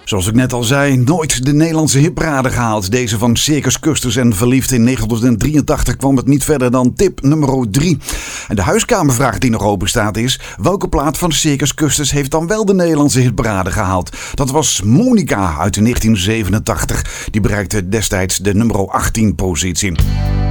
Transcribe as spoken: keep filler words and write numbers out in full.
Zoals ik net al zei, nooit de Nederlandse hitparade gehaald. Deze van Circus Custers en Verliefd in negentien drieëntachtig kwam het niet verder dan tip nummer drie. En de huiskamervraag die nog open staat is: welke plaat van Circus Custers heeft dan wel de Nederlandse hitparade gehaald? Dat was Monica uit negentien zevenentachtig. Die bereikte destijds de nummer achttien positie.